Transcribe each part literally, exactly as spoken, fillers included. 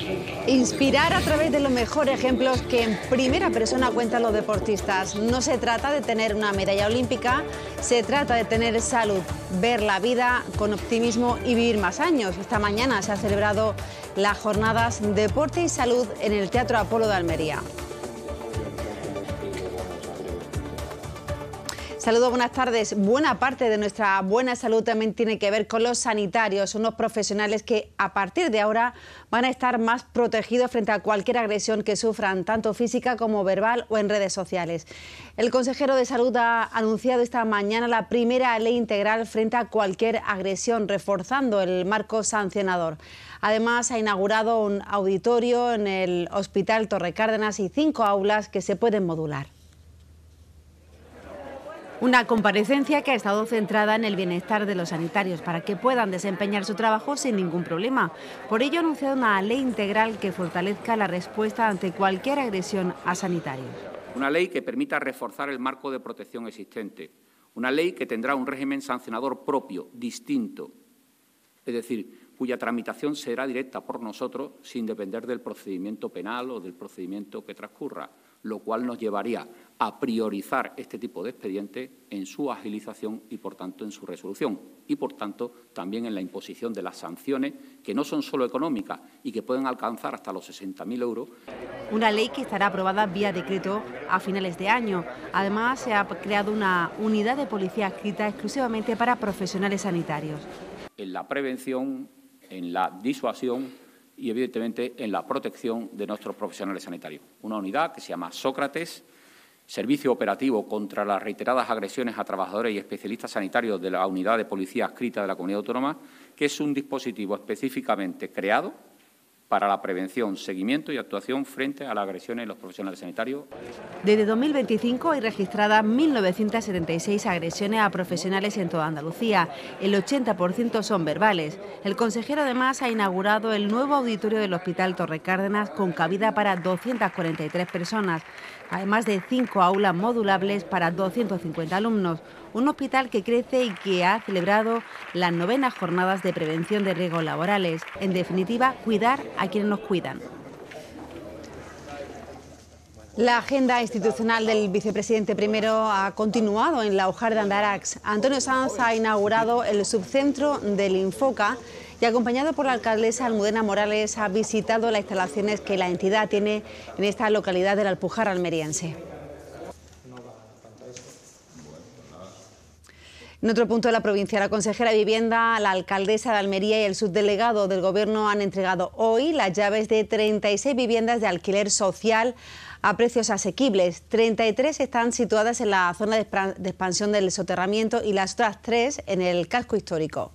Inspirar a través de los mejores ejemplos que en primera persona cuentan los deportistas. No se trata de tener una medalla olímpica, se trata de tener salud, ver la vida con optimismo y vivir más años. Esta mañana se ha celebrado las jornadas Deporte y Salud en el Teatro Apolo de Almería. Saludos, buenas tardes. Buena parte de nuestra buena salud también tiene que ver con los sanitarios, unos profesionales que a partir de ahora van a estar más protegidos frente a cualquier agresión que sufran, tanto física como verbal o en redes sociales. El consejero de Salud ha anunciado esta mañana la primera ley integral frente a cualquier agresión, reforzando el marco sancionador. Además, ha inaugurado un auditorio en el Hospital Torre Cárdenas y cinco aulas que se pueden modular. Una comparecencia que ha estado centrada en el bienestar de los sanitarios para que puedan desempeñar su trabajo sin ningún problema. Por ello ha anunciado una ley integral que fortalezca la respuesta ante cualquier agresión a sanitarios. Una ley que permita reforzar el marco de protección existente. Una ley que tendrá un régimen sancionador propio, distinto, es decir, cuya tramitación será directa por nosotros sin depender del procedimiento penal o del procedimiento que transcurra, lo cual nos llevaría a priorizar este tipo de expedientes en su agilización y, por tanto, en su resolución y, por tanto, también en la imposición de las sanciones, que no son solo económicas y que pueden alcanzar hasta los sesenta mil euros. Una ley que estará aprobada vía decreto a finales de año. Además, se ha creado una unidad de policía adscrita exclusivamente para profesionales sanitarios. En la prevención, en la disuasión y, evidentemente, en la protección de nuestros profesionales sanitarios. Una unidad que se llama Sócrates, Servicio Operativo contra las reiteradas agresiones a trabajadores y especialistas sanitarios de la Unidad de Policía Adscrita de la Comunidad Autónoma, que es un dispositivo específicamente creado para la prevención, seguimiento y actuación frente a las agresiones de los profesionales sanitarios. Desde dos mil veinticinco hay registradas mil novecientas setenta y seis agresiones a profesionales en toda Andalucía. El ochenta por ciento son verbales. El consejero además ha inaugurado el nuevo auditorio del Hospital Torre Cárdenas con cabida para doscientas cuarenta y tres personas, además de cinco aulas modulables para doscientos cincuenta alumnos. Un hospital que crece y que ha celebrado las novenas jornadas de prevención de riesgos laborales. En definitiva, cuidar a quienes nos cuidan. La agenda institucional del vicepresidente primero ha continuado en la Hojar de Andarax. Antonio Sanz ha inaugurado el subcentro del Infoca y, acompañado por la alcaldesa Almudena Morales, ha visitado las instalaciones que la entidad tiene en esta localidad de la Alpujarra almeriense. En otro punto de la provincia, la consejera de Vivienda, la alcaldesa de Almería y el subdelegado del Gobierno han entregado hoy las llaves de treinta y seis viviendas de alquiler social a precios asequibles. treinta y tres están situadas en la zona de expansión del soterramiento y las otras tres en el casco histórico.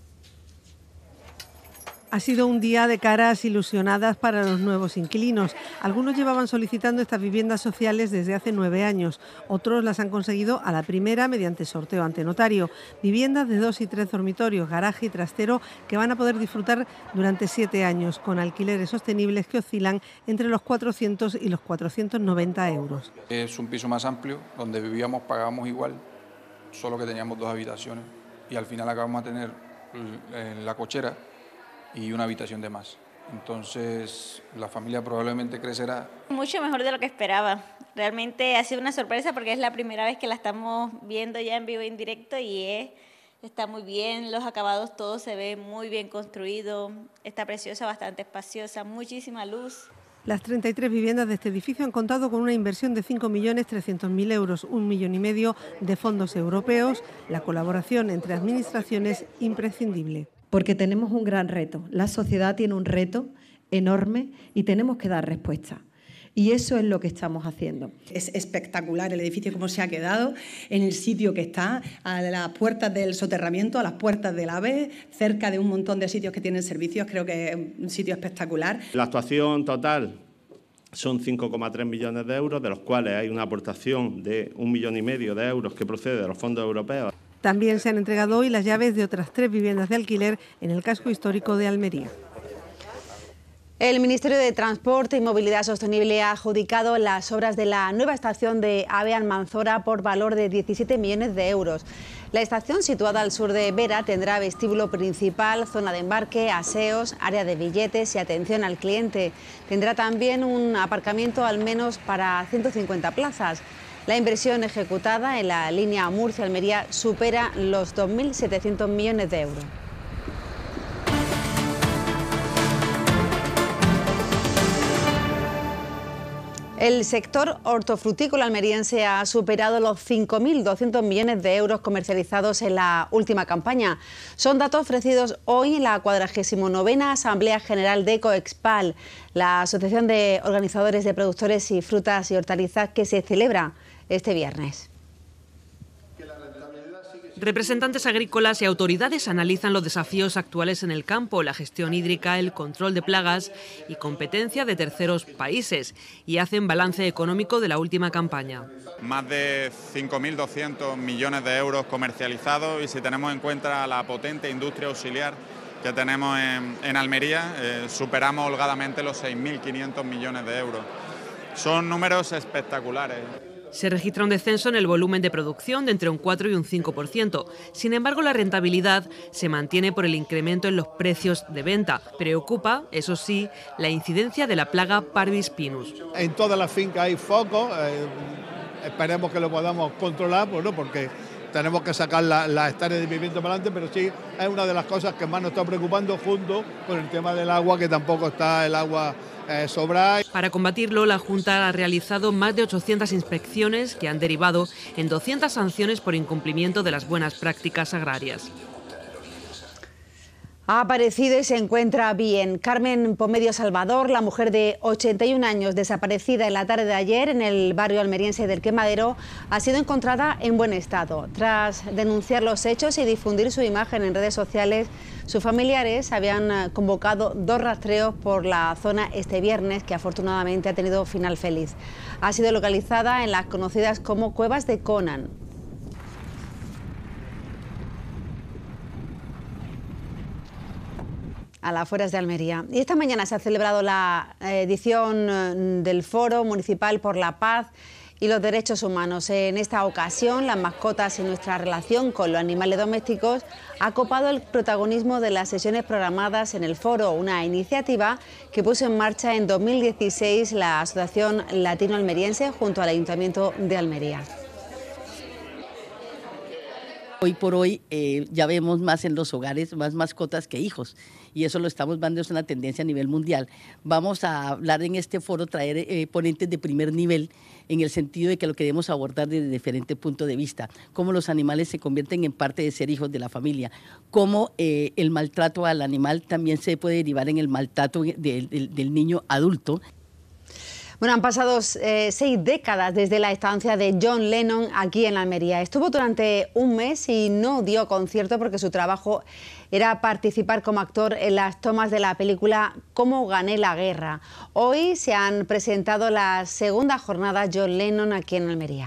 Ha sido un día de caras ilusionadas para los nuevos inquilinos. Algunos llevaban solicitando estas viviendas sociales desde hace nueve años. Otros las han conseguido a la primera mediante sorteo ante notario. Viviendas de dos y tres dormitorios, garaje y trastero que van a poder disfrutar durante siete años con alquileres sostenibles que oscilan entre los cuatrocientos y los cuatrocientos noventa euros. Es un piso más amplio, donde vivíamos, pagábamos igual, solo que teníamos dos habitaciones y al final acabamos a tener la cochera y una habitación de más. Entonces, la familia probablemente crecerá. Mucho mejor de lo que esperaba. Realmente ha sido una sorpresa porque es la primera vez que la estamos viendo ya en vivo y en directo y es, está muy bien, los acabados todos se ven muy bien construidos, está preciosa, bastante espaciosa, muchísima luz. Las treinta y tres viviendas de este edificio han contado con una inversión de cinco millones trescientos mil euros, un millón y medio de fondos europeos. La colaboración entre administraciones imprescindible. Porque tenemos un gran reto. La sociedad tiene un reto enorme y tenemos que dar respuesta. Y eso es lo que estamos haciendo. Es espectacular el edificio, cómo se ha quedado, en el sitio que está, a las puertas del soterramiento, a las puertas del AVE, cerca de un montón de sitios que tienen servicios. Creo que es un sitio espectacular. La actuación total son cinco coma tres millones de euros, de los cuales hay una aportación de un millón y medio de euros que procede de los fondos europeos. También se han entregado hoy las llaves de otras tres viviendas de alquiler en el casco histórico de Almería. El Ministerio de Transporte y Movilidad Sostenible ha adjudicado las obras de la nueva estación de AVE Almanzora por valor de diecisiete millones de euros. La estación, situada al sur de Vera, tendrá vestíbulo principal, zona de embarque, aseos, área de billetes y atención al cliente. Tendrá también un aparcamiento al menos para ciento cincuenta plazas. La inversión ejecutada en la línea Murcia-Almería supera los dos mil setecientos millones de euros. El sector hortofrutícola almeriense ha superado los cinco mil doscientos millones de euros comercializados en la última campaña. Son datos ofrecidos hoy en la cuadragésima novena Asamblea General de Coexpal, la asociación de organizadores de productores y frutas y hortalizas, que se celebra este viernes. Representantes agrícolas y autoridades analizan los desafíos actuales en el campo, la gestión hídrica, el control de plagas y competencia de terceros países, y hacen balance económico de la última campaña. Más de cinco mil doscientos millones de euros comercializados, y si tenemos en cuenta la potente industria auxiliar que tenemos en, en Almería, eh, superamos holgadamente los seis mil quinientos millones de euros. Son números espectaculares. Se registra un descenso en el volumen de producción de entre un cuatro y un cinco por ciento. Sin embargo, la rentabilidad se mantiene por el incremento en los precios de venta. Preocupa, eso sí, la incidencia de la plaga Parvis pinus. En todas las fincas hay focos, eh, esperemos que lo podamos controlar, pues no, porque tenemos que sacar las la hectáreas de pimiento para adelante, pero sí es una de las cosas que más nos está preocupando, junto con el tema del agua, que tampoco está el agua Eh, sobra. Para combatirlo, la Junta ha realizado más de ochocientas inspecciones que han derivado en doscientas sanciones por incumplimiento de las buenas prácticas agrarias. Ha aparecido y se encuentra bien. Carmen Pomedio Salvador, la mujer de ochenta y un años desaparecida en la tarde de ayer en el barrio almeriense del Quemadero, ha sido encontrada en buen estado. Tras denunciar los hechos y difundir su imagen en redes sociales, sus familiares habían convocado dos rastreos por la zona este viernes, que afortunadamente ha tenido final feliz. Ha sido localizada en las conocidas como Cuevas de Conan. A las afueras de Almería. Y esta mañana se ha celebrado la edición del Foro Municipal por la Paz y los Derechos Humanos. En esta ocasión, las mascotas y nuestra relación con los animales domésticos ha copado el protagonismo de las sesiones programadas en el foro, una iniciativa que puso en marcha en dos mil dieciséis la Asociación Latino-Almeriense junto al Ayuntamiento de Almería. Hoy por hoy eh, ya vemos más en los hogares más mascotas que hijos, y eso lo estamos viendo, es una tendencia a nivel mundial. Vamos a hablar en este foro, traer eh, ponentes de primer nivel, en el sentido de que lo queremos abordar desde diferentes puntos de vista, cómo los animales se convierten en parte de ser hijos de la familia, cómo eh, el maltrato al animal también se puede derivar en el maltrato de, de, del niño adulto. Bueno, han pasado eh, seis décadas desde la estancia de John Lennon aquí en Almería. Estuvo durante un mes y no dio concierto porque su trabajo era participar como actor en las tomas de la película Cómo gané la guerra. Hoy se han presentado las segundas jornadas John Lennon aquí en Almería.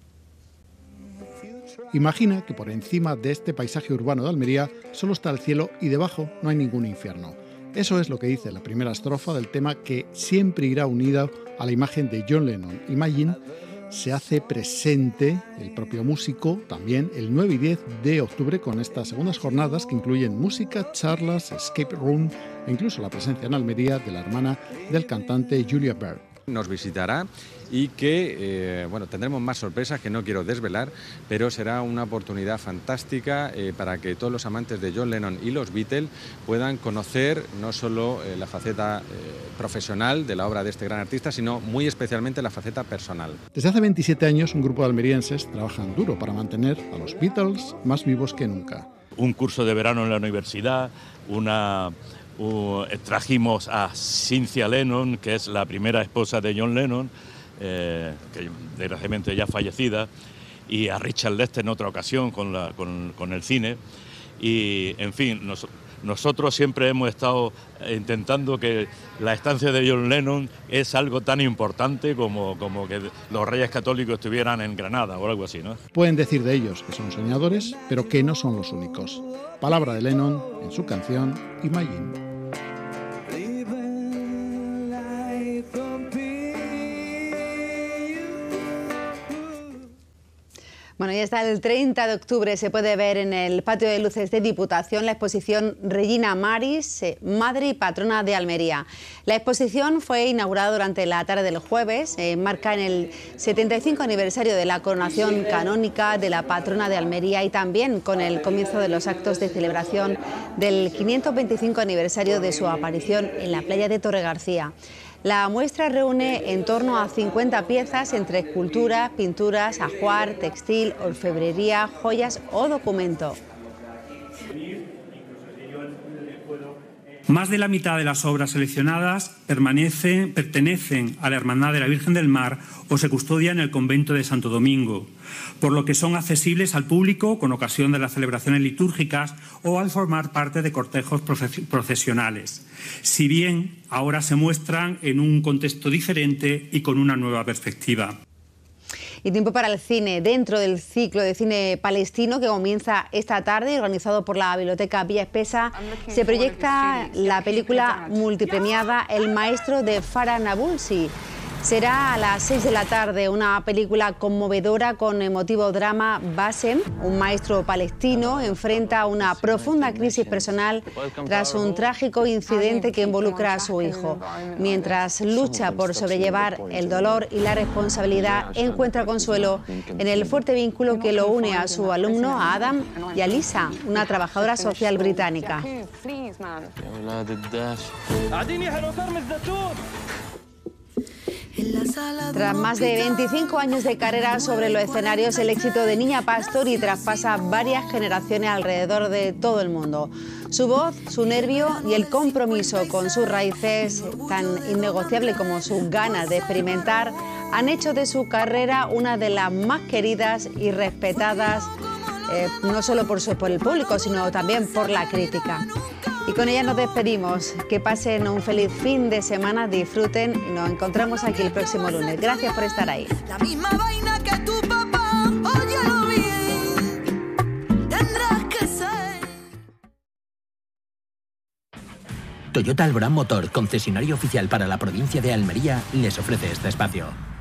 Imagina que por encima de este paisaje urbano de Almería solo está el cielo y debajo no hay ningún infierno. Eso es lo que dice la primera estrofa del tema, que siempre irá unida a la imagen de John Lennon. Imagine se hace presente el propio músico también el nueve y diez de octubre con estas segundas jornadas que incluyen música, charlas, escape room e incluso la presencia en Almería de la hermana del cantante Julia Baird. Nos visitará y que eh, bueno, tendremos más sorpresas que no quiero desvelar, pero será una oportunidad fantástica eh, para que todos los amantes de John Lennon y los Beatles puedan conocer no solo eh, la faceta eh, profesional de la obra de este gran artista, sino muy especialmente la faceta personal. Desde hace veintisiete años un grupo de almerienses trabajan duro para mantener a los Beatles más vivos que nunca. Un curso de verano en la universidad, una... Uh, trajimos a Cynthia Lennon, que es la primera esposa de John Lennon, eh, que desgraciadamente ya fallecida, y a Richard Lester en otra ocasión con, la, con, con el cine. Y, en fin, nos, nosotros siempre hemos estado intentando que la estancia de John Lennon es algo tan importante como, como que los Reyes Católicos estuvieran en Granada o algo así, ¿no? Pueden decir de ellos que son soñadores, pero que no son los únicos. Palabra de Lennon en su canción Imagine. Bueno, y y hasta el treinta de octubre se puede ver en el patio de luces de Diputación la exposición Regina Maris, Madre y Patrona de Almería. La exposición fue inaugurada durante la tarde del jueves, eh, marca en el setenta y cinco aniversario de la coronación canónica de la Patrona de Almería y también con el comienzo de los actos de celebración del quinientos veinticinco aniversario de su aparición en la playa de Torregarcía. La muestra reúne en torno a cincuenta piezas entre escultura, pinturas, ajuar, textil, orfebrería, joyas o documento. Más de la mitad de las obras seleccionadas permanecen, pertenecen a la Hermandad de la Virgen del Mar o se custodian en el convento de Santo Domingo, por lo que son accesibles al público con ocasión de las celebraciones litúrgicas o al formar parte de cortejos procesionales, si bien ahora se muestran en un contexto diferente y con una nueva perspectiva. Y tiempo para el cine, dentro del ciclo de cine palestino que comienza esta tarde, organizado por la Biblioteca Villa Espesa, se proyecta la película multipremiada El maestro de Farah Nabulsi. Será a las seis de la tarde, una película conmovedora con emotivo drama. Bassem, un maestro palestino, enfrenta una profunda crisis personal tras un trágico incidente que involucra a su hijo. Mientras lucha por sobrellevar el dolor y la responsabilidad, encuentra consuelo en el fuerte vínculo que lo une a su alumno, a Adam, y a Lisa, una trabajadora social británica. Tras más de veinticinco años de carrera sobre los escenarios, el éxito de Niña Pastori traspasa varias generaciones alrededor de todo el mundo. Su voz, su nervio y el compromiso con sus raíces, tan innegociable como sus ganas de experimentar, han hecho de su carrera una de las más queridas y respetadas, eh, no solo por, su, por el público, sino también por la crítica. Y con ella nos despedimos. Que pasen un feliz fin de semana, disfruten y nos encontramos aquí el próximo lunes. Gracias por estar ahí. La misma vaina que tu papá, óyelo bien, tendrás que ser. Toyota Alborán Motor, concesionario oficial para la provincia de Almería, les ofrece este espacio.